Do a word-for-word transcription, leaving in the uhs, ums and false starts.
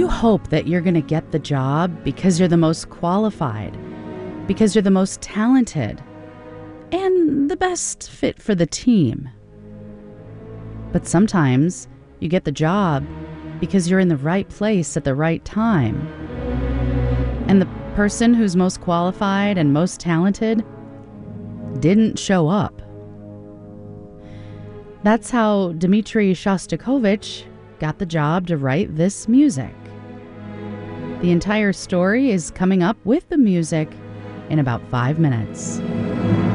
you hope that you're going to get the job because you're the most qualified, because you're the most talented, and the best fit for the team. But sometimes you get the job because you're in the right place at the right time. And the person who's most qualified and most talented didn't show up. That's how Dmitri Shostakovich got the job to write this music. The entire story is coming up with the music in about five minutes.